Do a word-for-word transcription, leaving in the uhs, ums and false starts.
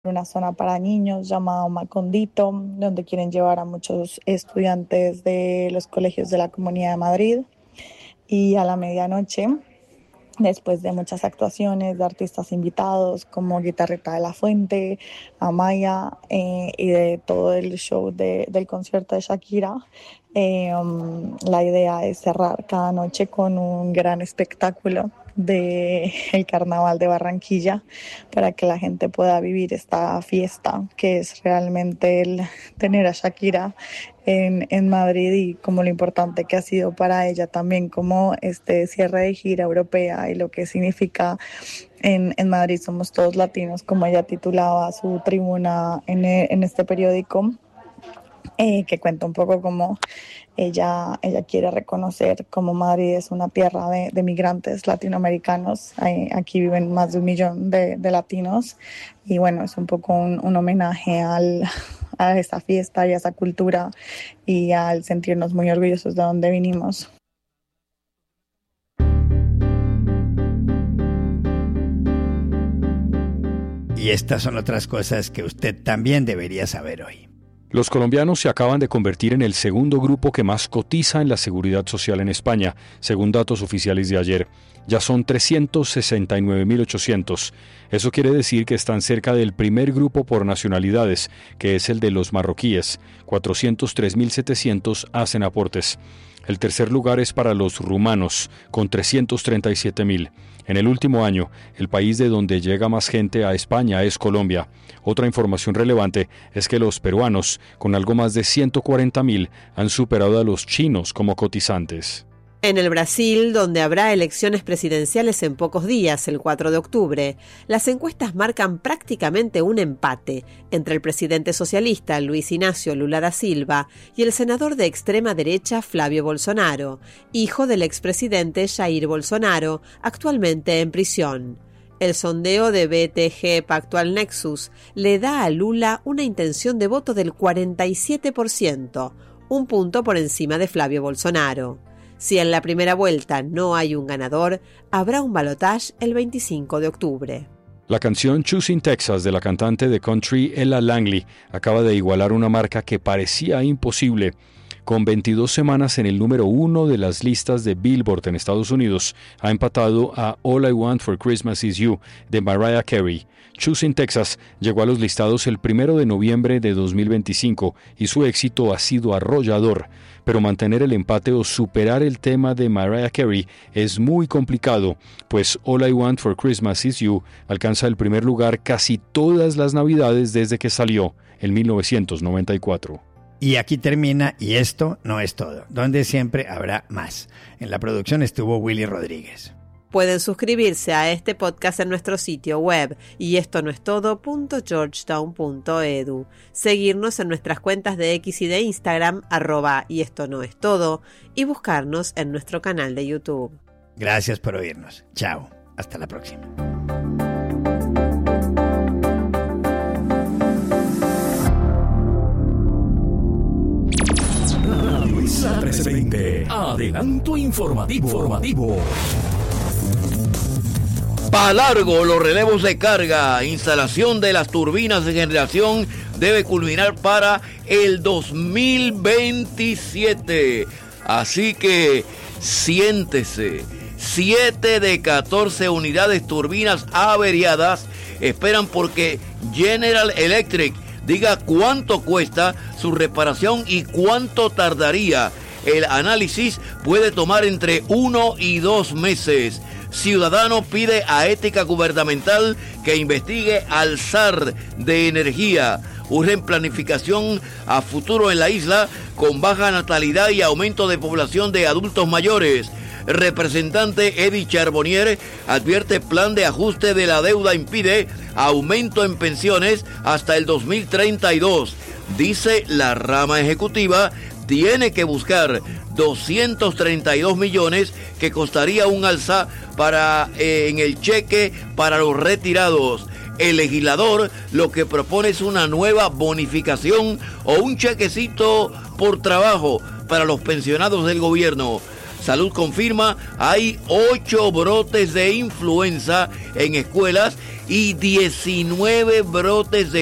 una zona para niños llamada Macondito, donde quieren llevar a muchos estudiantes de los colegios de la Comunidad de Madrid. Y a la medianoche, después de muchas actuaciones de artistas invitados como Guitarrita de la Fuente, Amaya eh, y de todo el show de, del concierto de Shakira, eh, um, la idea es cerrar cada noche con un gran espectáculo del Carnaval de Barranquilla para que la gente pueda vivir esta fiesta, que es realmente el tener a Shakira en, en Madrid y como lo importante que ha sido para ella también como este cierre de gira europea y lo que significa en, en Madrid somos todos latinos, como ella titulaba su tribuna en, en este periódico. Eh, que cuenta un poco cómo ella, ella quiere reconocer cómo Madrid es una tierra de, de migrantes latinoamericanos. Eh, aquí viven más de un millón de, de latinos y bueno, es un poco un, un homenaje al, a esa fiesta y a esa cultura y al sentirnos muy orgullosos de donde vinimos. Y estas son otras cosas que usted también debería saber hoy. Los colombianos se acaban de convertir en el segundo grupo que más cotiza en la seguridad social en España, según datos oficiales de ayer. Ya son trescientos sesenta y nueve mil ochocientos. Eso quiere decir que están cerca del primer grupo por nacionalidades, que es el de los marroquíes. cuatrocientos tres mil setecientos hacen aportes. El tercer lugar es para los rumanos, con trescientos treinta y siete mil. En el último año, el país de donde llega más gente a España es Colombia. Otra información relevante es que los peruanos, con algo más de ciento cuarenta mil, han superado a los chinos como cotizantes. En el Brasil, donde habrá elecciones presidenciales en pocos días, el cuatro de octubre, las encuestas marcan prácticamente un empate entre el presidente socialista Luis Inácio Lula da Silva y el senador de extrema derecha Flávio Bolsonaro, hijo del expresidente Jair Bolsonaro, actualmente en prisión. El sondeo de B T G Pactual Nexus le da a Lula una intención de voto del cuarenta y siete por ciento, un punto por encima de Flávio Bolsonaro. Si en la primera vuelta no hay un ganador, habrá un balotaje el veinticinco de octubre. La canción Choosing Texas de la cantante de country Ella Langley acaba de igualar una marca que parecía imposible. Con veintidós semanas en el número uno de las listas de Billboard en Estados Unidos, ha empatado a All I Want for Christmas Is You de Mariah Carey. Choosing Texas llegó a los listados el primero de noviembre de dos mil veinticinco y su éxito ha sido arrollador. Pero mantener el empate o superar el tema de Mariah Carey es muy complicado, pues All I Want for Christmas Is You alcanza el primer lugar casi todas las navidades desde que salió, en mil novecientos noventa y cuatro. Y aquí termina Y Esto No Es Todo, donde siempre habrá más. En la producción estuvo Willy Rodríguez. Pueden suscribirse a este podcast en nuestro sitio web y esto no es todo punto georgetown punto edu. Seguirnos en nuestras cuentas de X y de Instagram, arroba y esto no es todo, y buscarnos en nuestro canal de YouTube. Gracias por oírnos. Chao. Hasta la próxima. Radio Isla trescientos veinte. Adelanto informativo. informativo. Pa' largo los relevos de carga. Instalación de las turbinas de generación debe culminar para el dos mil veintisiete. Así que siéntese. siete de catorce unidades turbinas averiadas esperan porque General Electric diga cuánto cuesta su reparación y cuánto tardaría. El análisis puede tomar entre uno y dos meses. Ciudadano pide a Ética Gubernamental que investigue al zar de energía. Urgen planificación a futuro en la isla con baja natalidad y aumento de población de adultos mayores. Representante Eddie Charbonnier advierte plan de ajuste de la deuda impide aumento en pensiones hasta el dos mil treinta y dos. Dice la rama ejecutiva tiene que buscar doscientos treinta y dos millones que costaría un alza para eh, en el cheque para los retirados. El legislador lo que propone es una nueva bonificación o un chequecito por trabajo para los pensionados del gobierno. Salud confirma hay ocho brotes de influenza en escuelas y diecinueve brotes de